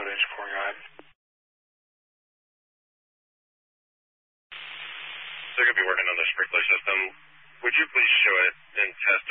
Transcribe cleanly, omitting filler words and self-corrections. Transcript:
footage for God. They're going to be working on the sprinkler system. Would you please show it and test